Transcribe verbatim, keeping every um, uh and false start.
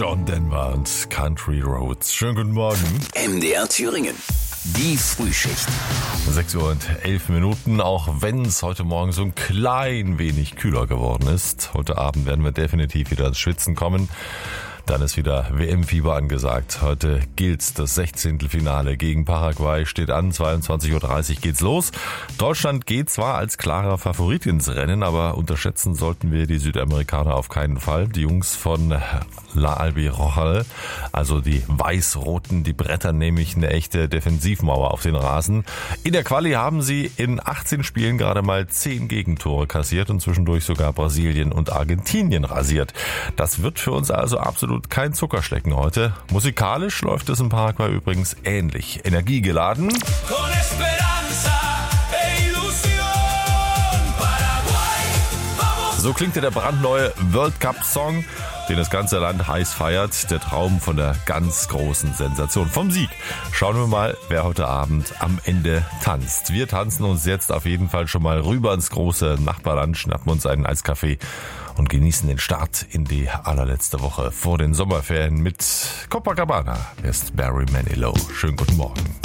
John Denver und Country Roads. Schönen guten Morgen. M D R Thüringen. Die Frühschicht. sechs Uhr und elf Minuten, auch wenn es heute Morgen so ein klein wenig kühler geworden ist. Heute Abend werden wir definitiv wieder ins Schwitzen kommen. Dann ist wieder W M-Fieber angesagt. Heute gilt das Sechzehntelfinale gegen Paraguay, steht an, zweiundzwanzig Uhr dreißig geht's los. Deutschland geht zwar als klarer Favorit ins Rennen, aber unterschätzen sollten wir die Südamerikaner auf keinen Fall. Die Jungs von La Albirojal, also die Weiß-Roten, die brettern nämlich eine echte Defensivmauer auf den Rasen. In der Quali haben sie in achtzehn Spielen gerade mal zehn Gegentore kassiert und zwischendurch sogar Brasilien und Argentinien rasiert. Das wird für uns also absolut kein Zuckerschlecken heute. Musikalisch läuft es in Paraguay übrigens ähnlich. Energiegeladen. So klingt ja der brandneue World Cup Song, den das ganze Land heiß feiert. Der Traum von der ganz großen Sensation, vom Sieg. Schauen wir mal, wer heute Abend am Ende tanzt. Wir tanzen uns jetzt auf jeden Fall schon mal rüber ins große Nachbarland, schnappen uns einen Eiskaffee und genießen den Start in die allerletzte Woche vor den Sommerferien mit Copacabana. Hier ist Barry Manilow. Schönen guten Morgen.